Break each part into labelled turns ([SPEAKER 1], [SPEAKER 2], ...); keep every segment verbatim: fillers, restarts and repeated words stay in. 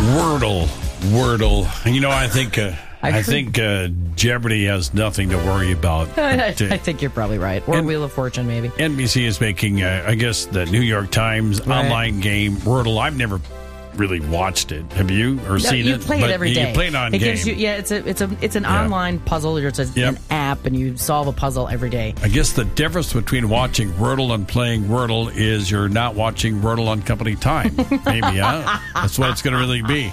[SPEAKER 1] Wordle, Wordle. You know, I think uh, I, I think uh, Jeopardy has nothing to worry about.
[SPEAKER 2] I, I think you're probably right. Or
[SPEAKER 1] and,
[SPEAKER 2] Wheel of Fortune, maybe.
[SPEAKER 1] N B C is making, uh, I guess, the New York Times right. online game Wordle. I've never really watched it. Have you or no, seen
[SPEAKER 2] you
[SPEAKER 1] it?
[SPEAKER 2] You play it every day.
[SPEAKER 1] You play it on
[SPEAKER 2] it
[SPEAKER 1] game.
[SPEAKER 2] Gives you, yeah, it's a it's a it's an yeah. online puzzle. It's a, yep. an app, and you solve a puzzle every day.
[SPEAKER 1] I guess the difference between watching Wordle and playing Wordle is you're not watching Wordle on company time. Maybe, huh? That's what it's going to really be.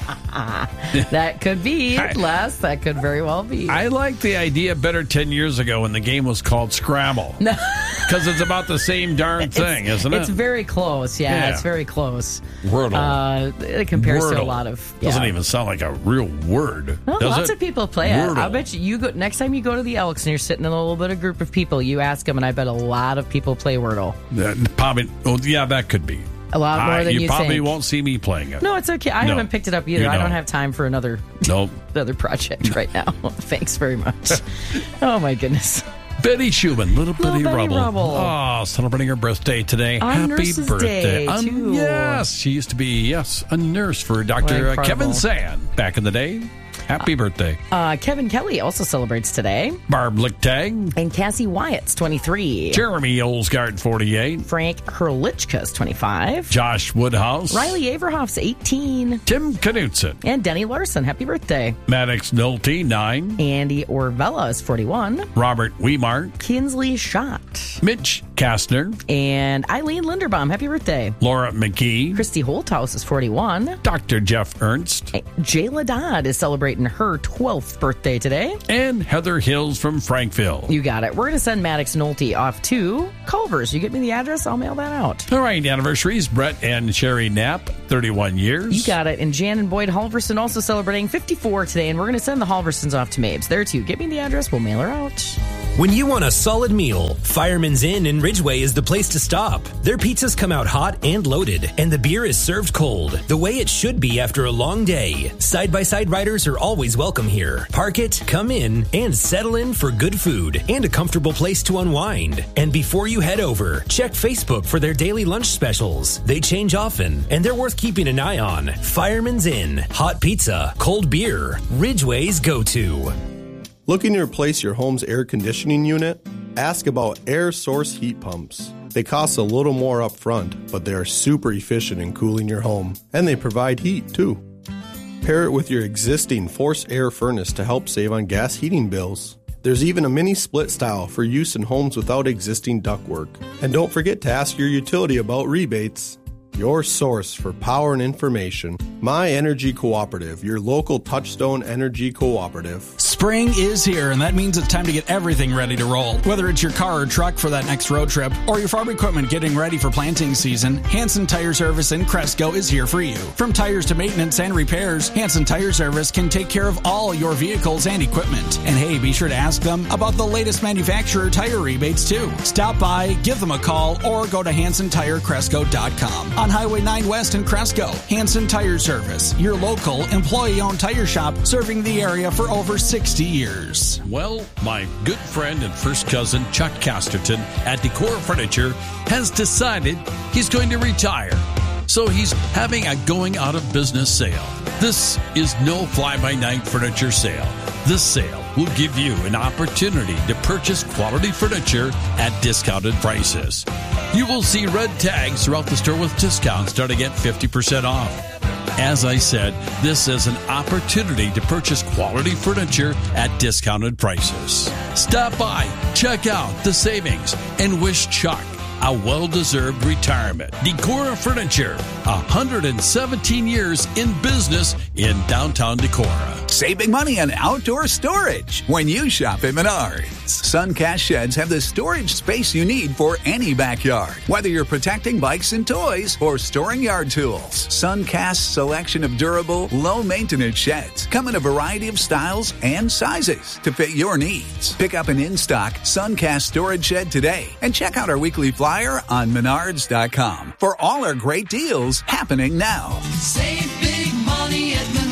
[SPEAKER 2] That could be, I, Les. That could very well be.
[SPEAKER 1] I like the idea better ten years ago when the game was called Scrabble. No. Because it's about the same darn thing,
[SPEAKER 2] it's,
[SPEAKER 1] isn't it?
[SPEAKER 2] It's very close. Yeah, yeah. It's very close.
[SPEAKER 1] Wordle.
[SPEAKER 2] Uh, it compares
[SPEAKER 1] Wordle.
[SPEAKER 2] to a lot of... Yeah.
[SPEAKER 1] Doesn't even sound like a real word.
[SPEAKER 2] Well,
[SPEAKER 1] does
[SPEAKER 2] lots
[SPEAKER 1] it?
[SPEAKER 2] of people play
[SPEAKER 1] Wordle.
[SPEAKER 2] it. I bet you, you go next time you go to the Elks and you're sitting in a little bit of group of people, you ask them, and I bet a lot of people play Wordle.
[SPEAKER 1] Uh, probably. Oh, yeah, that could be.
[SPEAKER 2] A lot more
[SPEAKER 1] I,
[SPEAKER 2] than you,
[SPEAKER 1] you probably
[SPEAKER 2] think.
[SPEAKER 1] won't see me playing it.
[SPEAKER 2] No, it's okay. I
[SPEAKER 1] no.
[SPEAKER 2] haven't picked it up either.
[SPEAKER 1] You know.
[SPEAKER 2] I don't have time for another,
[SPEAKER 1] nope.
[SPEAKER 2] another project right now. Thanks very much. Oh, my goodness.
[SPEAKER 1] Betty Schumann, Little,
[SPEAKER 2] Little
[SPEAKER 1] Betty,
[SPEAKER 2] Betty
[SPEAKER 1] Rubble.
[SPEAKER 2] Rubble.
[SPEAKER 1] Oh, celebrating her birthday today.
[SPEAKER 2] On
[SPEAKER 1] Happy
[SPEAKER 2] Nurse's
[SPEAKER 1] birthday.
[SPEAKER 2] Day,
[SPEAKER 1] um,
[SPEAKER 2] too.
[SPEAKER 1] yes, she used to be, yes, a nurse for Doctor Kevin Sand back in the day. Happy birthday.
[SPEAKER 2] Uh, Kevin Kelly also celebrates today.
[SPEAKER 1] Barb Lichtag.
[SPEAKER 2] And Cassie Wyatt's twenty-three.
[SPEAKER 1] Jeremy Olsgaard, forty-eight.
[SPEAKER 2] Frank Herlichka's twenty-five.
[SPEAKER 1] Josh Woodhouse.
[SPEAKER 2] Riley Averhoff's eighteen.
[SPEAKER 1] Tim Knutson.
[SPEAKER 2] And Denny Larson. Happy birthday.
[SPEAKER 1] Maddox Nolte, nine.
[SPEAKER 2] Andy Orvella is forty-one.
[SPEAKER 1] Robert Wemark.
[SPEAKER 2] Kinsley Schott.
[SPEAKER 1] Mitch Kastner.
[SPEAKER 2] And Eileen Linderbaum. Happy birthday.
[SPEAKER 1] Laura McGee.
[SPEAKER 2] Christy Holthouse is forty-one.
[SPEAKER 1] Doctor Jeff Ernst.
[SPEAKER 2] Jayla Dodd is celebrating her twelfth birthday today.
[SPEAKER 1] And Heather Hills from Frankville.
[SPEAKER 2] You got it. We're going to send Maddox Nolte off to Culver's. You get me the address, I'll mail that out.
[SPEAKER 1] All right, anniversaries. Brett and Sherry Knapp, thirty-one years.
[SPEAKER 2] You got it. And Jan and Boyd Halverson also celebrating fifty-four today. And we're going to send the Halversons off to Mabes. There too. Get me the address, we'll mail her out.
[SPEAKER 3] When you want a solid meal, Fireman's Inn in Ridgeway is the place to stop. Their pizzas come out hot and loaded, and the beer is served cold, the way it should be after a long day. Side-by-side riders are always welcome here. Park it, come in, and settle in for good food and a comfortable place to unwind. And before you head over, check Facebook for their daily lunch specials. They change often, and they're worth keeping an eye on. Fireman's Inn, hot pizza, cold beer, Ridgeway's go-to.
[SPEAKER 4] Looking to replace your home's air conditioning unit? Ask about air source heat pumps. They cost a little more up front, but they are super efficient in cooling your home. And they provide heat, too. Pair it with your existing forced air furnace to help save on gas heating bills. There's even a mini split style for use in homes without existing ductwork. And don't forget to ask your utility about rebates. Your source for power and information. My Energy Cooperative, your local Touchstone Energy Cooperative.
[SPEAKER 5] Spring is here, and that means it's time to get everything ready to roll. Whether it's your car or truck for that next road trip, or your farm equipment getting ready for planting season, Hanson Tire Service in Cresco is here for you. From tires to maintenance and repairs, Hanson Tire Service can take care of all your vehicles and equipment. And hey, be sure to ask them about the latest manufacturer tire rebates too. Stop by, give them a call, or go to hanson tire cresco dot com. On Highway nine West in Cresco, Hanson Tire Service, your local employee-owned tire shop serving the area for over sixty years.
[SPEAKER 1] Well, my good friend and first cousin Chuck Casterton at Decor Furniture has decided he's going to retire. So he's having a going out of business sale. This is no fly-by-night furniture sale. This sale will give you an opportunity to purchase quality furniture at discounted prices. You will see red tags throughout the store with discounts starting at fifty percent off. As I said, this is an opportunity to purchase quality furniture at discounted prices. Stop by, check out the savings, and wish Chuck a well-deserved retirement. Decorah Furniture, one hundred seventeen years in business in downtown Decorah.
[SPEAKER 6] Save big money on outdoor storage when you shop at Menards. Suncast sheds have the storage space you need for any backyard. Whether you're protecting bikes and toys or storing yard tools, Suncast's selection of durable, low-maintenance sheds come in a variety of styles and sizes to fit your needs. Pick up an in-stock Suncast storage shed today and check out our weekly flyer on menards dot com for all our great deals happening now.
[SPEAKER 7] Save big money at Menards.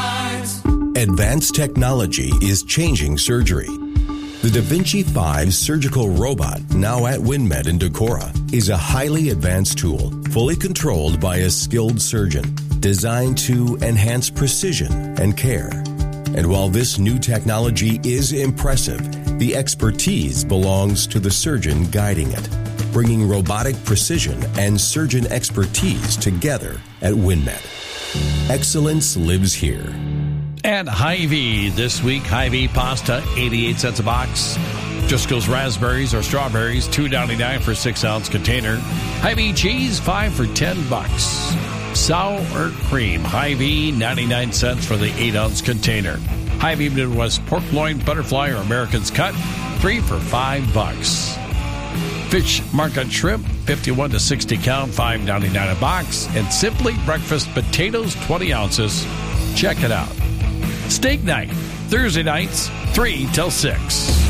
[SPEAKER 8] Advanced technology is changing surgery. The Da Vinci five surgical robot, now at WinMed in Decorah, is a highly advanced tool, fully controlled by a skilled surgeon. designed to enhance precision and care. And while this new technology is impressive, the expertise belongs to the surgeon guiding it, bringing robotic precision and surgeon expertise together at WinMed. Excellence lives here.
[SPEAKER 1] And Hy-Vee this week, Hy-Vee pasta, eighty-eight cents a box. Driscoll's raspberries or strawberries, two ninety-nine for six ounce container. Hy-Vee cheese, five for ten bucks. Sour cream, Hy-Vee, ninety-nine cents for the eight ounce container. Hy-Vee Midwest pork loin, butterfly, or American's cut, three for five bucks. Fish market shrimp, fifty-one to sixty count, five ninety-nine a box. And Simply breakfast potatoes, twenty ounces. Check it out. Steak night, Thursday nights, three till six.